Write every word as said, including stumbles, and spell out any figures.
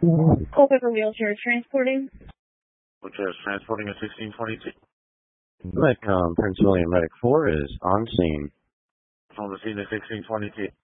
Culpepper Wheelchair Transporting. Wheelchair is transporting a sixteen twenty-two. Metcom Prince William Medic four is on scene. On the scene of sixteen twenty-two.